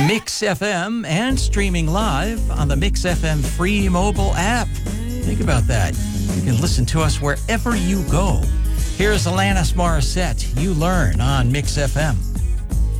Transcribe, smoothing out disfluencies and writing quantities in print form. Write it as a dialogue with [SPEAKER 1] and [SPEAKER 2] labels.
[SPEAKER 1] Mix FM and streaming live on the Mix FM free mobile app. Think about that. You can listen to us wherever you go. Here's Alanis Morissette, You Learn on Mix FM.